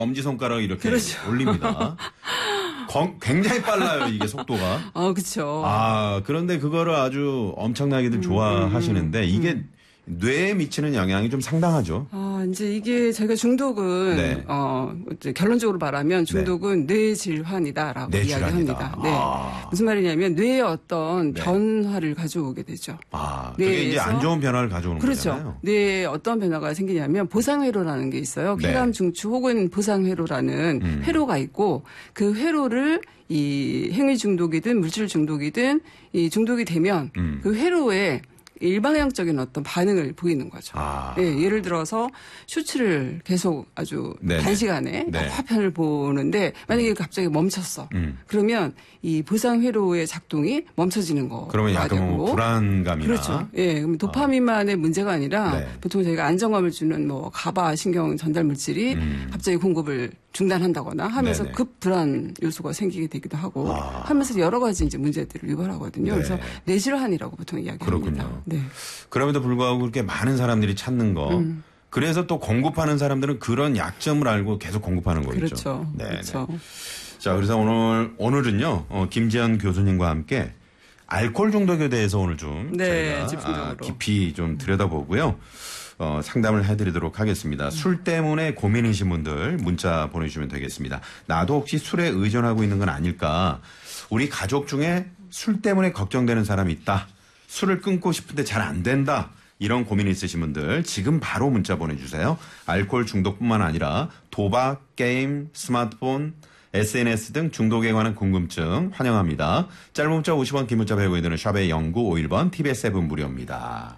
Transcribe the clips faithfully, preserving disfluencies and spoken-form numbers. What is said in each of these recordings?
엄지손가락 이렇게 그렇죠. 올립니다. 거, 굉장히 빨라요, 이게 속도가. 어, 그렇죠. 아, 그런데 그거를 아주 엄청나게들 음, 좋아하시는데 이게 음. 뇌에 미치는 영향이 좀 상당하죠. 아, 이제 이게 저희가 중독은, 네. 어, 이제 결론적으로 말하면 중독은 네. 뇌질환이다라고 뇌질환이다. 이야기합니다. 네. 아. 무슨 말이냐면 뇌에 어떤 네. 변화를 가져오게 되죠. 아, 그게 이제 안 좋은 변화를 가져오는 그렇죠. 거잖아요. 뇌에 어떤 변화가 생기냐면 보상회로라는 게 있어요. 네. 쾌감 중추 혹은 보상회로라는 음. 회로가 있고 그 회로를 이 행위 중독이든 물질 중독이든 이 중독이 되면 음. 그 회로에 일방향적인 어떤 반응을 보이는 거죠. 아. 예, 예를 들어서 쇼츠를 계속 아주 네네. 단시간에 네. 화편을 보는데 만약에 갑자기 멈췄어. 음. 그러면 이 보상 회로의 작동이 멈춰지는 거. 그러면 약간 뭐 불안감이나. 그렇죠. 예, 그럼 도파민만의 아. 문제가 아니라 네. 보통 저희가 안정감을 주는 뭐 가바 신경 전달 물질이 음. 갑자기 공급을 중단한다거나 하면서 네네. 급 불안 요소가 생기게 되기도 하고 아. 하면서 여러 가지 이제 문제들을 유발하거든요. 네. 그래서 뇌질환이라고 보통 이야기합니다. 그렇군요. 네. 그럼에도 불구하고 그렇게 많은 사람들이 찾는 거. 음. 그래서 또 공급하는 사람들은 그런 약점을 알고 계속 공급하는 거죠. 그렇죠. 네. 그렇죠. 자, 그래서 오늘 오늘은요. 어, 김지연 교수님과 함께 알코올 중독에 대해서 오늘 좀 네, 저희가 집중적으로. 아, 깊이 좀 들여다보고요. 어, 상담을 해드리도록 하겠습니다. 술 때문에 고민이신 분들 문자 보내주시면 되겠습니다. 나도 혹시 술에 의존하고 있는 건 아닐까. 우리 가족 중에 술 때문에 걱정되는 사람이 있다. 술을 끊고 싶은데 잘 안 된다. 이런 고민이 있으신 분들 지금 바로 문자 보내주세요. 알코올 중독뿐만 아니라 도박, 게임, 스마트폰, 에스엔에스 등 중독에 관한 궁금증 환영합니다. 짧은 문자 오십 원, 긴 문자 백 원이 드는 샵의 영구오일 번 티비에스 앱은 무료입니다.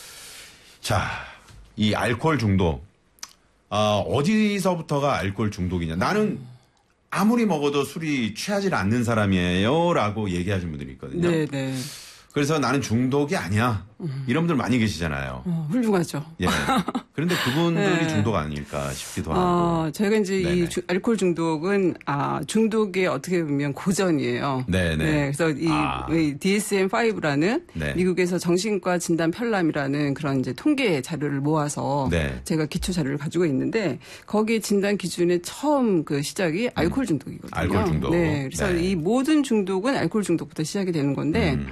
자, 이 알코올 중독. 아, 어디서부터가 알코올 중독이냐. 나는 아무리 먹어도 술이 취하지 않는 사람이에요. 라고 얘기하시는 분들이 있거든요. 네, 네. 그래서 나는 중독이 아니야. 이런 분들 많이 계시잖아요. 어, 훌륭하죠. 예. 그런데 그분들이 네. 중독 아닐까 싶기도 하고. 아, 저희가 이제 네네. 이 주, 알코올 중독은 아, 중독의 어떻게 보면 고전이에요. 네네. 네, 그래서 이, 아. 이 디에스엠 파이브라는 네. 미국에서 정신과 진단 편람이라는 그런 이제 통계 자료를 모아서 네. 제가 기초 자료를 가지고 있는데 거기에 진단 기준의 처음 그 시작이 알코올 중독이거든요. 알코올 중독. 네, 그래서 네. 이 모든 중독은 알코올 중독부터 시작이 되는 건데 음.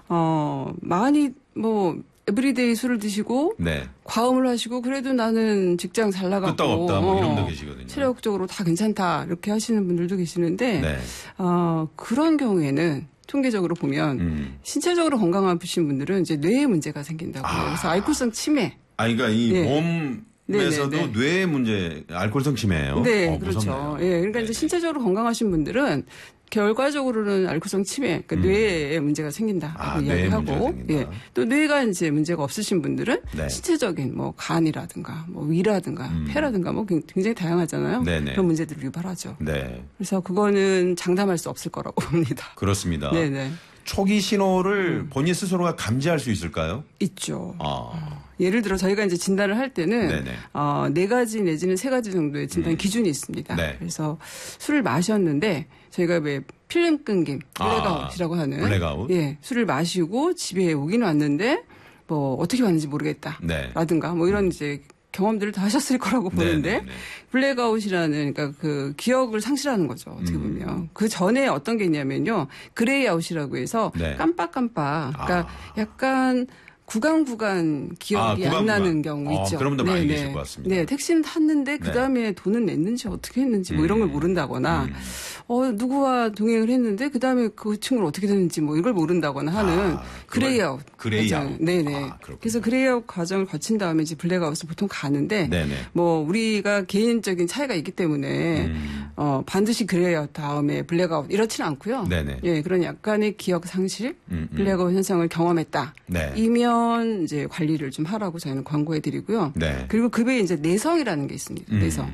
어, 많이 뭐 에브리데이 술을 드시고 네. 과음을 하시고 그래도 나는 직장 잘 나가고 끄떡없다 뭐 이런 어, 분들 계시거든요. 체력적으로 다 괜찮다 이렇게 하시는 분들도 계시는데 네. 어, 그런 경우에는 통계적으로 보면 음. 신체적으로 건강하신 분들은 이제 뇌에 문제가 생긴다고요. 아. 그래서 알코올성 치매. 아, 그러니까 이 네. 몸에서도 네, 네, 네. 뇌 문제, 알코올성 치매예요. 네, 어, 그렇죠. 무섭네요. 예, 그러니까 이제 네네. 신체적으로 건강하신 분들은 결과적으로는 알코올성 치매, 그러니까 음. 뇌에 문제가 생긴다고 아, 뇌에 문제가 이야기하고, 생긴다. 예, 또 뇌가 이제 문제가 없으신 분들은 네. 신체적인 뭐 간이라든가, 뭐 위라든가, 음. 폐라든가 뭐 굉장히 다양하잖아요. 네네. 그런 문제들을 유발하죠. 네. 그래서 그거는 장담할 수 없을 거라고 봅니다. 그렇습니다. 네네. 초기 신호를 본인 스스로가 감지할 수 있을까요? 있죠. 아. 예를 들어 저희가 이제 진단을 할 때는 네네. 어, 네 가지 내지는 세 가지 정도의 진단 음. 기준이 있습니다. 네. 그래서 술을 마셨는데 저희가 왜 필름 끊김, 블랙아웃이라고 아, 하는 블랙아웃? 예, 술을 마시고 집에 오긴 왔는데 뭐 어떻게 왔는지 모르겠다. 네. 라든가 뭐 이런 이제 경험들을 다 하셨을 거라고 보는데 네네네. 블랙아웃이라는 그러니까 그 기억을 상실하는 거죠. 어떻게 음. 보면 그 전에 어떤 게 있냐면요 그레이아웃이라고 해서 네. 깜빡깜빡 그러니까 아. 약간 구간 구간 기억이 아, 구간, 안 나는 구간. 경우 어, 있죠. 그런 분들 많이 계실 것 같습니다. 네, 택시는 탔는데 그 다음에 돈은 냈는지 어떻게 했는지 뭐 이런 걸 음. 모른다거나 음. 어 누구와 동행을 했는데 그 다음에 그 친구는 어떻게 됐는지 뭐 이걸 모른다거나 하는 아, 그레이아웃. 그레이아웃. 네네. 아, 그렇군요. 그래서 그레이아웃 과정을 거친 다음에 이제 블랙아웃을 보통 가는데 네네. 뭐 우리가 개인적인 차이가 있기 때문에 음. 어 반드시 그레이아웃 다음에 블랙아웃 이렇지는 않고요. 네네. 예, 그런 약간의 기억 상실, 음, 음. 블랙아웃 현상을 경험했다. 네. 이면 이제 관리를 좀 하라고 저희는 광고해드리고요. 네. 그리고 그 외에 이제 내성이라는 게 있습니다. 음. 내성.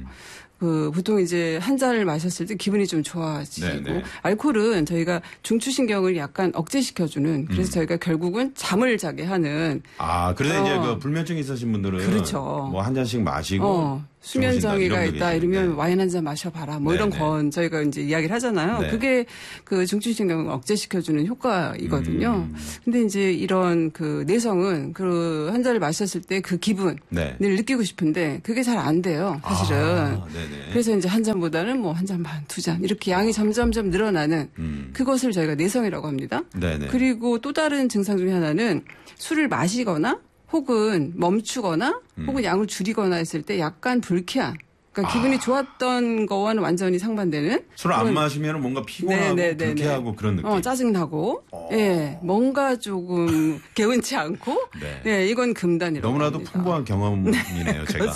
그 보통 이제 한 잔을 마셨을 때 기분이 좀 좋아지고 네네. 알코올은 저희가 중추신경을 약간 억제시켜주는 그래서 음. 저희가 결국은 잠을 자게 하는 아, 그래서 어. 이제 그 불면증 있으신 분들은 그렇죠. 뭐 한 잔씩 마시고 어, 수면 주무신다, 장애가 이런 있다 게 이러면 계시는데. 와인 한 잔 마셔봐라. 뭐 이런 네네. 건 저희가 이제 이야기를 하잖아요. 네. 그게 그 중추신경을 억제시켜주는 효과이거든요. 음. 근데 이제 이런 그 내성은 그 한 잔을 마셨을 때 그 기분을 네. 느끼고 싶은데 그게 잘 안 돼요. 사실은. 아, 네네. 그래서 이제 한 잔보다는 뭐 한 잔 반, 두 잔 이렇게 양이 점점점 늘어나는 음. 그것을 저희가 내성이라고 합니다. 네네. 그리고 또 다른 증상 중에 하나는 술을 마시거나 혹은 멈추거나 음. 혹은 양을 줄이거나 했을 때 약간 불쾌한 그러니까 기분이 좋았던 거와는 완전히 상반되는 술을 안 그런- 마시면 뭔가 피곤하고 네, 네, 네, 불쾌하고 네. 그런 느낌. 어, 짜증나고, 어. 예, 뭔가 조금 개운치 않고, 네. 예, 이건 금단이라고 너무나도 합니다. 풍부한 경험이네요, 제가.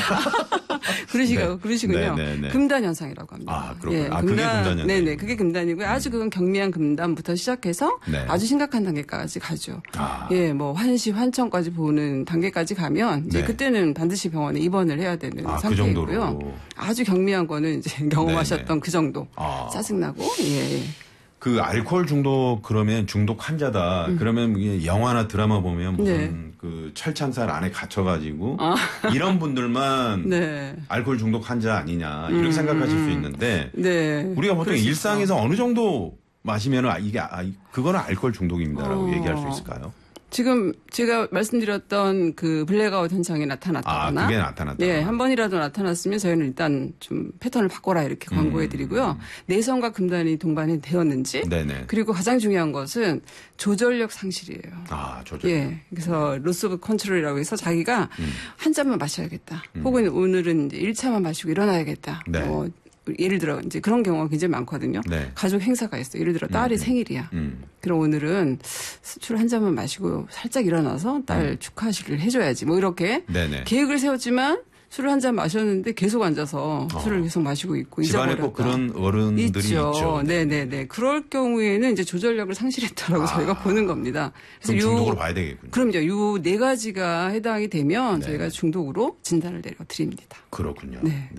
그러시고, 네. 그러시군요. 네, 네, 네. 금단 현상이라고 합니다. 아, 그렇군요. 아, 그게 금단 현상이군요. 네네, 그게 금단이고요. 아주 그건 경미한 금단부터 시작해서 네. 아주 심각한 단계까지 가죠. 아. 예, 뭐 환시, 환청까지 보는 단계까지 가면 이제 네. 그때는 반드시 병원에 입원을 해야 되는 아, 그 상태이고요. 정도로. 아주 경미한 거는 이제 경험하셨던 네네. 그 정도. 아. 짜증나고, 예. 그 알코올 중독 그러면 중독 환자다. 그러면 이게 영화나 드라마 보면 무슨 음. 네. 그 철창살 안에 갇혀가지고 아. 이런 분들만 네. 알코올 중독 환자 아니냐 이렇게 생각하실 수 있는데 네. 우리가 보통 그럴 수 일상에서 어느 정도 마시면은 아, 이게 아, 그거는 알코올 중독입니다라고 어. 얘기할 수 있을까요? 지금 제가 말씀드렸던 그 블랙아웃 현상이 나타났다거나 아, 그게 나타났다. 네, 한 번이라도 나타났으면 저희는 일단 좀 패턴을 바꿔라 이렇게 광고해 드리고요. 내성과 금단이 동반이 되었는지 음. 네네. 그리고 가장 중요한 것은 조절력 상실이에요. 아, 조절. 예. 그래서 로스 오브 컨트롤이라고 해서 자기가 음. 한 잔만 마셔야겠다. 혹은 오늘은 이제 일 차만 마시고 일어나야겠다. 네. 뭐 예를 들어 이제 그런 경우가 굉장히 많거든요. 네. 가족 행사가 있어요. 예를 들어 딸의 생일이야. 음. 그럼 오늘은 술 한 잔만 마시고 살짝 일어나서 딸 축하식을 해줘야지. 뭐 이렇게 음. 네네. 계획을 세웠지만 술을 한 잔 마셨는데 계속 앉아서 어. 술을 계속 마시고 있고 집안에 잊어버렸다. 꼭 그런 어른들이 있죠. 있죠. 네네네. 그럴 경우에는 이제 조절력을 상실했다라고 아. 저희가 보는 겁니다. 그럼 중독으로 봐야 되겠군요. 그럼요. 요 네 가지가 해당이 되면 네. 저희가 중독으로 진단을 내려드립니다. 그렇군요. 네.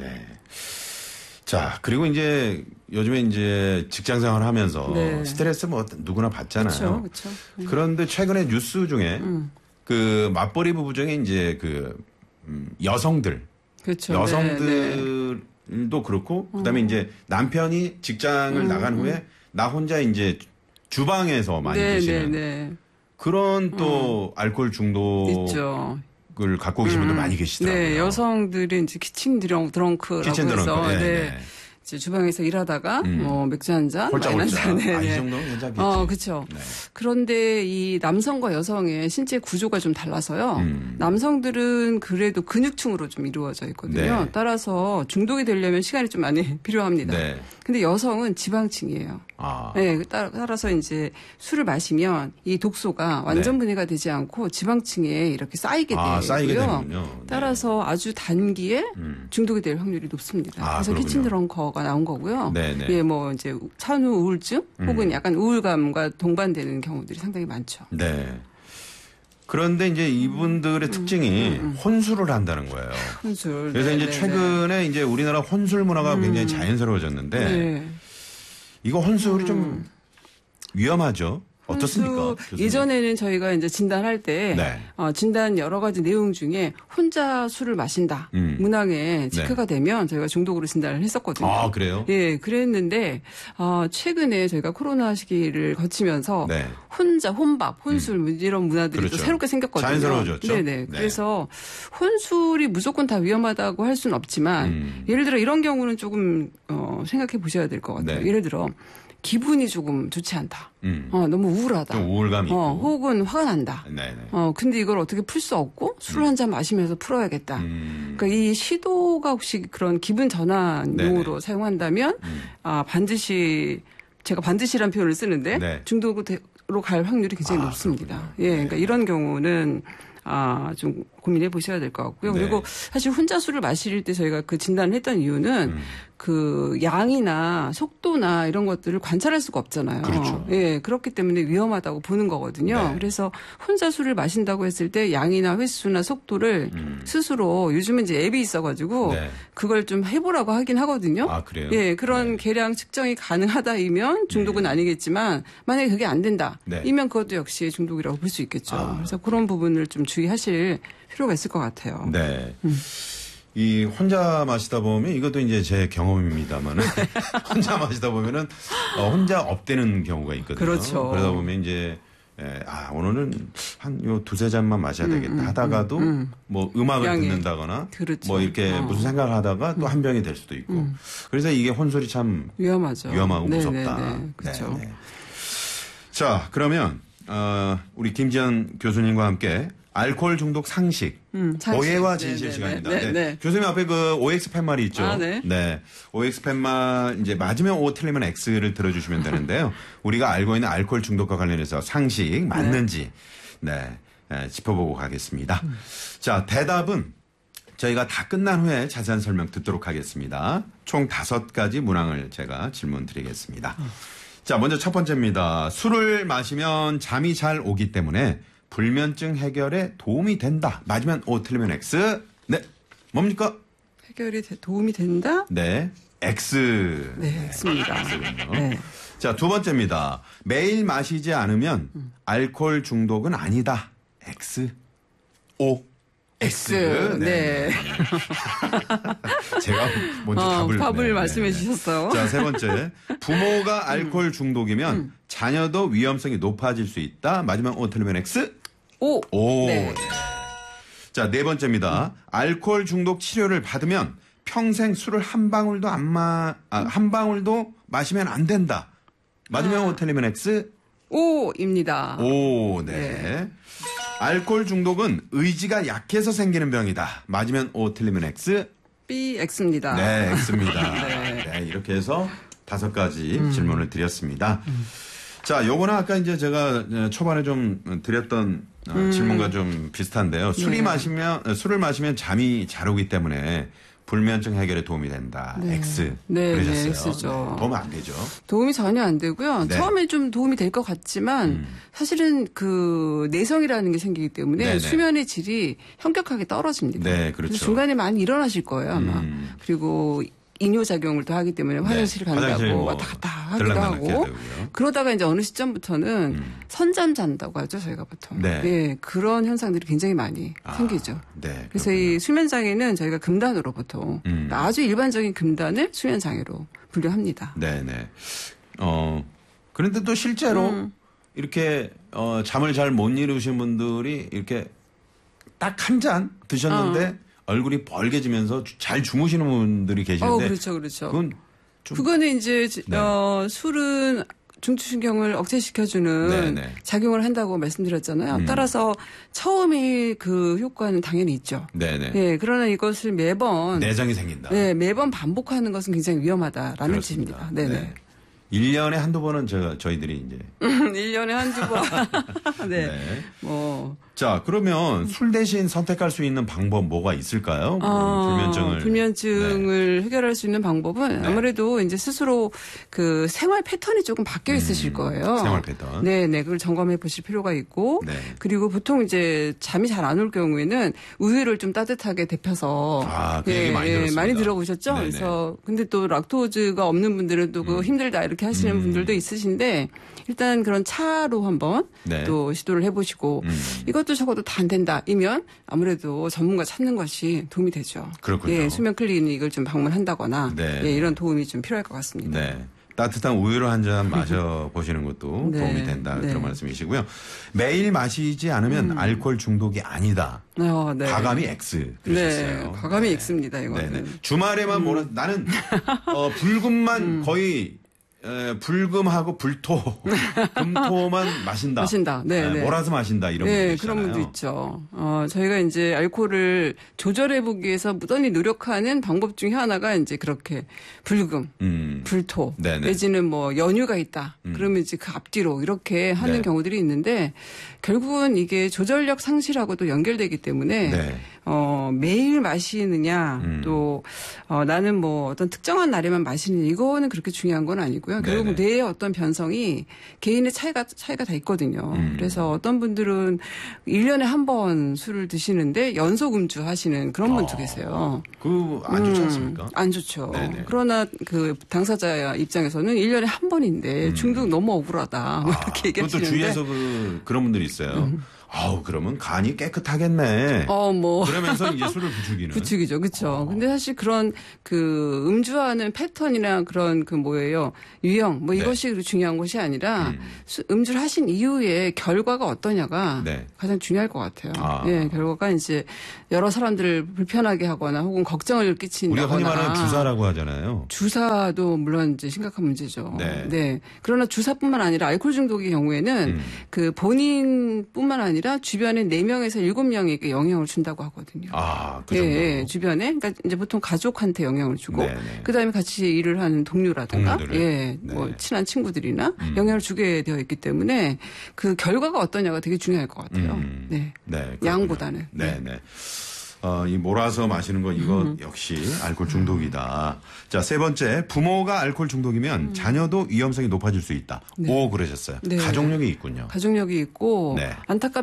자, 그리고 이제 요즘에 이제 직장 생활 하면서 네. 스트레스 뭐 누구나 받잖아요. 그렇죠. 그런데 최근에 뉴스 중에 음. 그 맞벌이 부부 중에 이제 그 음, 여성들, 그렇죠. 네, 네. 여성들도 그렇고 그다음에 이제 남편이 직장을 음, 나간 후에 나 혼자 이제 주방에서 많이 네, 드시는 네, 네. 그런 또 알코올 중독을 있죠. 갖고 계신 분들 많이 계시더라고요. 네, 여성들이 이제 키친 드렁, 드렁크라고 키친 드렁크. 해서 네, 네. 네. 이제 주방에서 일하다가 음. 뭐 맥주 한 잔, 와인 한 홀짝홀짝. 잔. 네, 아, 이 네. 정도면 괜찮겠지. 어, 그렇죠. 네. 그런데 이 남성과 여성의 신체 구조가 좀 달라서요. 음. 남성들은 그래도 근육층으로 좀 이루어져 있거든요. 네. 따라서 중독이 되려면 시간이 좀 많이 필요합니다. 네. 근데 여성은 지방층이에요. 아. 네, 따라- 따라서 이제 술을 마시면 이 독소가 완전 네. 분해가 되지 않고 지방층에 이렇게 쌓이게 되고요. 아, 쌓이게 되는군요. 네. 따라서 아주 단기에 음. 중독이 될 확률이 높습니다. 아, 그래서 그렇군요. 키친드렁커가 나온 거고요. 네네. 예, 뭐 이제 산후 우울증 혹은 음. 약간 우울감과 동반되는 경우들이 상당히 많죠. 네. 그런데 이제 이분들의 특징이 혼술을 한다는 거예요. 혼술. 그래서 네, 이제 네, 최근에 이제 우리나라 혼술 문화가 굉장히 자연스러워졌는데 네. 네. 이거 혼술이 좀 위험하죠. 어떻습니까? 혼수, 교수님? 예전에는 저희가 이제 진단할 때 네. 어, 진단 여러 가지 내용 중에 혼자 술을 마신다 음. 문항에 체크가 되면 저희가 중독으로 진단을 했었거든요. 아, 그래요? 예, 그랬는데 어, 최근에 저희가 코로나 시기를 거치면서 네. 혼자 혼밥, 혼술 뭐 이런 문화들이 그렇죠. 또 새롭게 생겼거든요. 자연스러워졌죠. 네네. 네. 그래서 혼술이 무조건 다 위험하다고 할 수는 없지만 음. 예를 들어 이런 경우는 조금 어, 생각해 보셔야 될 것 같아요. 네. 예를 들어 기분이 조금 좋지 않다. 음. 어, 너무 우울하다. 좀 우울감이 있고. 어, 혹은 화가 난다. 네네. 어, 근데 이걸 어떻게 풀 수 없고 술 한 잔 마시면서 풀어야겠다. 음. 그러니까 이 시도가 혹시 그런 기분 전환용으로 네네. 사용한다면 음. 아, 반드시 제가 반드시란 표현을 쓰는데 네. 중독으로 갈 확률이 굉장히 아, 높습니다. 그렇군요. 예, 네. 그러니까 이런 경우는 아, 좀 고민해 보셔야 될 것 같고요. 네. 그리고 사실 혼자 술을 마실 때 저희가 그 진단을 했던 이유는 음. 그 양이나 속도나 이런 것들을 관찰할 수가 없잖아요. 그렇죠. 예, 그렇기 때문에 위험하다고 보는 거거든요. 네. 그래서 혼자 술을 마신다고 했을 때 양이나 횟수나 속도를 음. 스스로 요즘은 이제 앱이 있어가지고 네. 그걸 좀 해보라고 하긴 하거든요. 아, 그래요? 예, 그런 네. 계량 측정이 가능하다이면 중독은 아니겠지만 만약에 그게 안 된다. 네. 이면 그것도 역시 중독이라고 볼 수 있겠죠. 아. 그래서 그런 부분을 좀 주의하실 필요가 있을 것 같아요. 네. 음. 이 혼자 마시다 보면 이것도 이제 제 경험입니다만은 혼자 마시다 보면은 어, 혼자 업되는 경우가 있거든요. 그렇죠. 그러다 보면 이제 예, 아 오늘은 한 요 두세 잔만 마셔야 되겠다 음, 하다가도 음, 음. 뭐 음악을 양이. 듣는다거나 그렇죠. 뭐 이렇게 어. 무슨 생각을 하다가 또 한 병이 될 수도 있고 음. 그래서 이게 혼술이 참 위험하죠. 위험하고 네네네. 무섭다. 그렇죠. 네네. 자 그러면 어, 우리 김지연 교수님과 함께 알코올 중독 상식, 음, 상식. 오해와 진실 네네네. 시간입니다. 네, 네. 네. 교수님 앞에 그 오엑스 팻말이 있죠. 아, 네. 네. 오엑스 팻말 이제 맞으면 O, 틀리면 X를 들어주시면 되는데요. 우리가 알고 있는 알코올 중독과 관련해서 상식 맞는지 네, 네 짚어보고 가겠습니다. 음. 자 대답은 저희가 다 끝난 후에 자세한 설명 듣도록 하겠습니다. 총 다섯 가지 문항을 제가 질문 드리겠습니다. 음. 자 먼저 첫 번째입니다. 술을 마시면 잠이 잘 오기 때문에 불면증 해결에 도움이 된다. 맞으면 O, 틀리면 X. 네. 뭡니까? 해결에 도움이 된다? 네. X. 네, X입니다. 네. 자, 두 번째입니다. 매일 마시지 않으면 음. 알코올 중독은 아니다. X. O. X. X. 네. 네. 제가 먼저 어, 답을. 답을 네, 말씀해 네. 주셨어요. 자, 세 번째. 부모가 알코올 중독이면 음. 자녀도 위험성이 높아질 수 있다. 맞으면 O, 틀리면 X. 오. 오. 네. 자, 네 번째입니다. 음. 알코올 중독 치료를 받으면 평생 술을 한 방울도 안 마, 아, 한 방울도 마시면 안 된다. 맞으면 아. O, 틀리면 X. O입니다. 오, 네. 네. 알코올 중독은 의지가 약해서 생기는 병이다. 맞으면 O, 틀리면 X. B, X입니다. 네, X입니다. 네. 네, 이렇게 해서 다섯 가지 음. 질문을 드렸습니다. 음. 자, 요거는 아까 이제 제가 초반에 좀 드렸던 음. 질문과 좀 비슷한데요. 술이 네. 마시면, 술을 마시면 잠이 잘 오기 때문에 불면증 해결에 도움이 된다. 네. X. 네, 그러셨어요. 네, X죠. 네, 도움 안 되죠. 도움이 전혀 안 되고요. 네. 처음에 좀 도움이 될 것 같지만 음. 사실은 그 내성이라는 게 생기기 때문에 네네. 수면의 질이 현격하게 떨어집니다. 네, 그렇죠. 중간에 많이 일어나실 거예요, 아마. 음. 그리고 이뇨작용을 더 하기 때문에 화장실 네. 간다고 뭐 왔다 갔다 하기도 하고 그러다가 이제 어느 시점부터는 음. 선잠 잔다고 하죠, 저희가 보통. 네. 네, 그런 현상들이 굉장히 많이 아, 생기죠. 네, 그래서 이 수면장애는 저희가 금단으로 보통 음. 아주 일반적인 금단을 수면장애로 분류합니다. 네, 네. 어, 그런데 또 실제로 음. 이렇게 어, 잠을 잘 못 이루신 분들이 이렇게 딱 한 잔 드셨는데 어. 얼굴이 벌게지면서 잘 주무시는 분들이 계시는데. 어, 그렇죠, 그렇죠. 그건 좀 그거는 이제 네. 어, 술은 중추신경을 억제시켜주는 네네. 작용을 한다고 말씀드렸잖아요. 음. 따라서 처음에 그 효과는 당연히 있죠. 네네. 네, 그러나 이것을 매번 내장이 생긴다. 네, 매번 반복하는 것은 굉장히 위험하다라는 뜻입니다. 네네. 네. 일 년에 한두 번은 제가 저희들이 이제 일 년에 한두 번. 네. 네. 뭐 자, 그러면 술 대신 선택할 수 있는 방법 뭐가 있을까요? 어, 불면증을 불면증을 네. 해결할 수 있는 방법은 네. 아무래도 이제 스스로 그 생활 패턴이 조금 바뀌어 있으실 거예요. 음, 생활 패턴. 네, 네. 그걸 점검해 보실 필요가 있고 네. 그리고 보통 이제 잠이 잘 안 올 경우에는 우유를 좀 따뜻하게 데펴서 아, 그 네, 얘기 많이 들었습니다. 많이 들어보셨죠? 네네. 그래서 근데 또 락토즈가 없는 분들은 또 그 음. 힘들다 이렇게 하시는 음. 분들도 있으신데 일단 그런 차로 한번 네. 또 시도를 해보시고 음. 이것도 적어도 다 안 된다이면 아무래도 전문가 찾는 것이 도움이 되죠. 그렇군요. 예, 수면 클리닉을 좀 방문한다거나 네. 예, 이런 도움이 좀 필요할 것 같습니다. 네. 따뜻한 우유를 한 잔 마셔 보시는 것도 네. 도움이 된다 네. 그런 말씀이시고요. 매일 마시지 않으면 음. 알코올 중독이 아니다. 어, 네. 과감히 X 그러셨어요. 네, 과감히 네. X입니다. 이거는. 네, 네. 주말에만 음. 몰아 나는 어, 불금만 음. 거의 에, 불금하고 불토, 금토만 마신다. 마신다. 네, 에, 네. 몰아서 마신다 이런 네, 분들 있잖아요. 그런 분도 있죠. 어, 저희가 이제 알코올을 조절해 보기 위해서 무던히 노력하는 방법 중에 하나가 이제 그렇게 불금, 음. 불토, 네네. 내지는 뭐 연휴가 있다. 음. 그러면 이제 그 앞뒤로 이렇게 하는 네. 경우들이 있는데 결국은 이게 조절력 상실하고도 연결되기 때문에 네. 어, 매일 마시느냐 음. 또 어, 나는 뭐 어떤 특정한 날에만 마시느냐 이거는 그렇게 중요한 건 아니고요. 결국 뇌의 어떤 변성이 개인의 차이가 차이가 다 있거든요. 음. 그래서 어떤 분들은 일 년에 한 번 술을 드시는데 연속 음주 하시는 그런 분도 어. 계세요. 그 안 좋지 않습니까? 음, 안 좋죠. 네네. 그러나 그 당사자 입장에서는 일 년에 한 번인데 음. 중독 너무 억울하다. 뭐 아, 이렇게 얘기하시는데. 그것도 주위에서 그, 그런 분들이 있어요. 음. 아우 그러면 간이 깨끗하겠네. 어, 뭐 그러면서 이제 술을 부추기는. 부추기죠, 그렇죠. 어. 근데 사실 그런 그 음주하는 패턴이나 그런 그 뭐예요 유형 뭐 이것이 네. 중요한 것이 아니라 음. 음주를 하신 이후에 결과가 어떠냐가 네. 가장 중요할 것 같아요. 아. 예, 결과가 이제 여러 사람들을 불편하게 하거나 혹은 걱정을 끼친다거나. 우리가 흔히 말하는 주사라고 하잖아요. 주사도 물론 이제 심각한 문제죠. 네. 네. 그러나 주사뿐만 아니라 알코올 중독의 경우에는 음. 그 본인뿐만 아니라 주변에 네 명에서 일곱 명에게 영향을 준다고 하거든요. 아, 그 정도. 예, 예, 주변에 그러니까 이제 보통 가족한테 영향을 주고 네네. 그다음에 같이 일을 하는 동료라든가 동료들을. 예, 네. 뭐 친한 친구들이나 음. 영향을 주게 되어 있기 때문에 그 결과가 어떠냐가 되게 중요할 것 같아요. 음. 네. 네. 양보다는. 네, 네. 어, 이 몰아서 마시는 거 이거 음. 역시 알코올 중독이다. 자, 세 번째, 부모가 알코올 중독이면 음. 자녀도 위험성이 높아질 수 있다. 네. 오, 그러셨어요. 네. 가족력이 있군요. 가족력이 있고 네.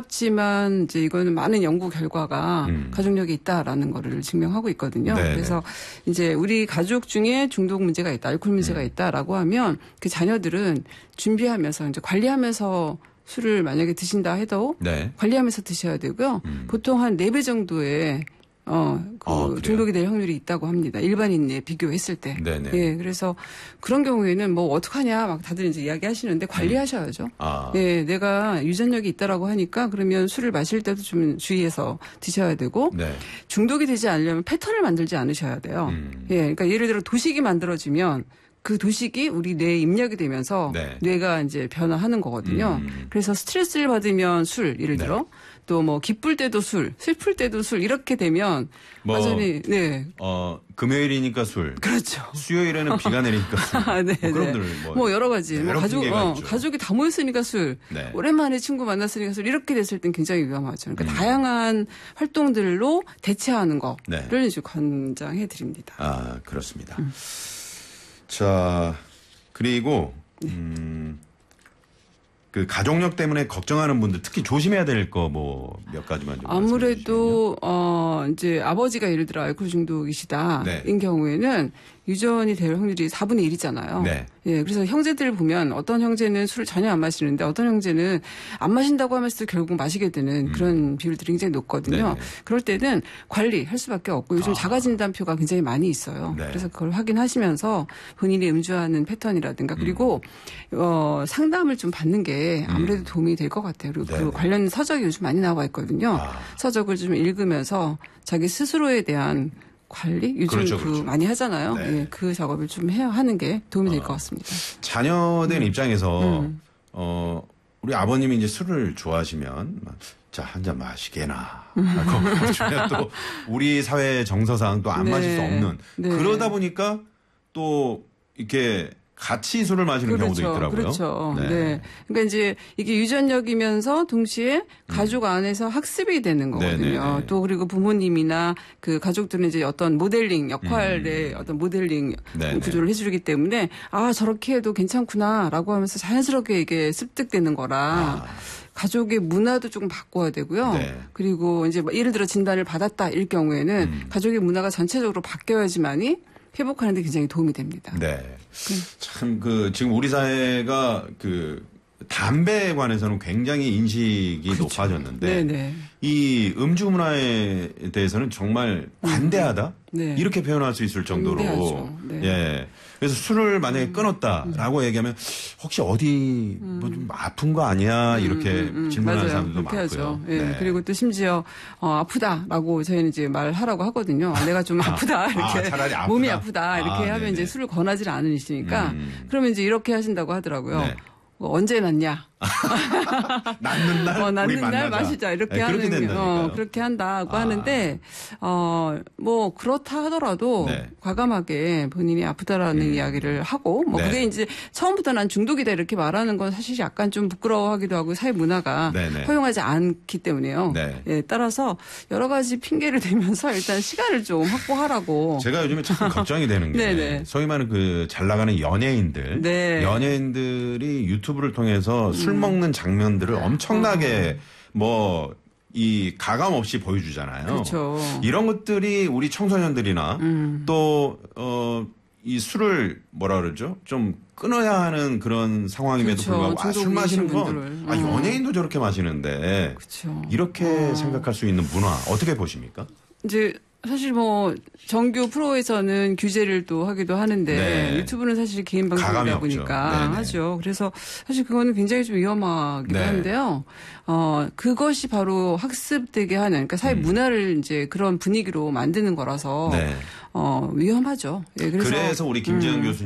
안타깝지만 이제 이거는 많은 연구 결과가 음. 가족력이 있다라는 거를 증명하고 있거든요. 네네. 그래서 이제 우리 가족 중에 중독 문제가 있다, 알코올 문제가 음. 있다라고 하면 그 자녀들은 준비하면서 이제 관리하면서 술을 만약에 드신다 해도 네. 관리하면서 드셔야 되고요. 음. 보통 한 네 배 정도의 어, 그 아, 중독이 될 확률이 있다고 합니다. 일반인에 비교했을 때. 네네. 예, 그래서 그런 경우에는 뭐 어떡하냐 막 다들 이제 이야기하시는데 관리하셔야죠. 음. 아. 예, 내가 유전력이 있다라고 하니까 그러면 술을 마실 때도 좀 주의해서 드셔야 되고 네. 중독이 되지 않으려면 패턴을 만들지 않으셔야 돼요. 음. 예, 그러니까 예를 들어 도식이 만들어지면 그 도식이 우리 뇌에 입력이 되면서 네. 뇌가 이제 변화하는 거거든요. 음. 그래서 스트레스를 받으면 술, 예를 들어. 네. 또 뭐 기쁠 때도 술, 슬플 때도 술 이렇게 되면 뭐 완전히 네. 어, 금요일이니까 술. 그렇죠. 수요일에는 비가 내리니까 술. 아, 네, 뭐 그런들 뭐, 뭐 여러 가지. 네, 뭐 가족 어, 가족이 다 모였으니까 술. 네. 오랜만에 친구 만났으니까 술 이렇게 됐을 땐 굉장히 위험하죠. 그러니까 음. 다양한 활동들로 대체하는 거를 네. 이제 권장해 드립니다. 아, 그렇습니다. 음. 자, 그리고, 음, 그 가족력 때문에 걱정하는 분들 특히 조심해야 될 거 뭐 몇 가지만 좀 아무래도, 어, 이제 아버지가 예를 들어 알코올 중독이시다. 네. 인 경우에는 유전이 될 확률이 사분의 일이잖아요. 네. 예, 그래서 형제들을 보면 어떤 형제는 술을 전혀 안 마시는데 어떤 형제는 안 마신다고 하면서도 결국 마시게 되는 음. 그런 비율들이 굉장히 높거든요. 네네. 그럴 때는 관리할 수밖에 없고 요즘 아. 자가진단표가 굉장히 많이 있어요. 네. 그래서 그걸 확인하시면서 본인이 음주하는 패턴이라든가 그리고 음. 어, 상담을 좀 받는 게 아무래도 음. 도움이 될 것 같아요. 그리고 그 관련 서적이 요즘 많이 나와 있거든요. 아. 서적을 좀 읽으면서 자기 스스로에 대한 관리? 요즘 그렇죠, 그 그렇죠. 많이 하잖아요. 네. 예, 그 작업을 좀 해야 하는 게 도움이 될 것 같습니다. 자녀된 음. 입장에서 음. 어, 우리 아버님이 이제 술을 좋아하시면 자, 한 잔 마시게나. 하고 또 우리 사회 정서상 또 안 네. 마실 수 없는 네. 그러다 보니까 또 이렇게 같이 술을 마시는 그렇죠. 경우도 있더라고요. 그렇죠. 네. 네. 그러니까 이제 이게 유전력이면서 동시에 가족 음. 안에서 학습이 되는 거거든요. 네네네. 또 그리고 부모님이나 그 가족들은 이제 어떤 모델링 역할의 음. 어떤 모델링 네네. 구조를 해주기 때문에 아 저렇게 해도 괜찮구나라고 하면서 자연스럽게 이게 습득되는 거라. 아. 가족의 문화도 조금 바꿔야 되고요. 네. 그리고 이제 예를 들어 진단을 받았다 일 경우에는 음. 가족의 문화가 전체적으로 바뀌어야지만이 회복하는 데 굉장히 도움이 됩니다. 네. 참, 그, 지금 우리 사회가 그, 담배에 관해서는 굉장히 인식이 그렇죠. 높아졌는데, 네네. 이 음주 문화에 대해서는 정말 관대하다? 네. 이렇게 표현할 수 있을 정도로. 네. 예. 그래서 술을 만약에 끊었다라고 음. 얘기하면 혹시 어디 뭐 좀 아픈 거 아니야? 이렇게 음, 음, 음. 질문하는 맞아요. 사람들도 많고요. 예. 네. 그리고 또 심지어 어, 아프다라고 저희는 이제 말하라고 하거든요. 아, 내가 좀 아프다 이렇게 아, 차라리 아프다. 몸이 아프다 이렇게 아, 하면 네네. 이제 술을 권하지 않으시니까 음. 그러면 이제 이렇게 하신다고 하더라고요. 네. 어, 언제 났냐? 낫는 날, 어, 낫는 우리 날 만나자. 마시자 이렇게 네, 하는 그렇게 어, 그렇게 한다고 아. 하는데 어, 뭐 그렇다 하더라도 네. 과감하게 본인이 아프다라는 음. 이야기를 하고 뭐 네. 그게 이제 처음부터 난 중독이다 이렇게 말하는 건 사실 약간 좀 부끄러워하기도 하고 사회 문화가 네네. 허용하지 않기 때문에요. 네. 예, 따라서 여러 가지 핑계를 대면서 일단 시간을 좀 확보하라고. 제가 요즘에 참 걱정이 되는 게 소위 말하는 그 잘 나가는 연예인들, 네. 연예인들이 유튜브를 통해서 술 먹는 장면들을 엄청나게 뭐 이 가감 없이 보여주잖아요. 그렇죠. 이런 것들이 우리 청소년들이나 음. 또 어. 이 술을 뭐라 그러죠? 좀 끊어야 하는 그런 상황임에도 그렇죠. 불구하고 아, 술 마시는 건 아, 연예인도 저렇게 마시는데 그렇죠. 이렇게 어. 생각할 수 있는 문화 어떻게 보십니까? 이제 사실 뭐 정규 프로에서는 규제를 또 하기도 하는데 네. 유튜브는 사실 개인 방송이다 보니까 네네. 하죠. 그래서 사실 그거는 굉장히 좀 위험하기도 네. 한데요. 어 그것이 바로 학습되게 하는 그러니까 사회 음. 문화를 이제 그런 분위기로 만드는 거라서 네. 어 위험하죠. 예, 그래서, 그래서 우리 김재현 음. 교수님